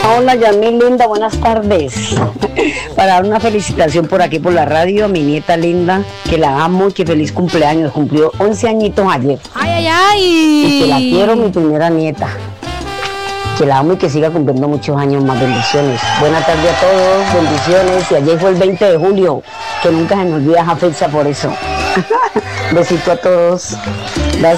Hola, Yasmín linda, buenas tardes. Para dar una felicitación por aquí por la radio a mi nieta linda, que la amo y que feliz cumpleaños. Cumplió 11 añitos ayer. ¡Ay, ay, ay! Y que la quiero, mi primera nieta. Que la amo y que siga cumpliendo muchos años más. Bendiciones. Buenas tardes a todos, bendiciones. Y ayer fue el 20 de julio, que nunca se me olvida esa fecha por eso. Besito a todos. Gracias.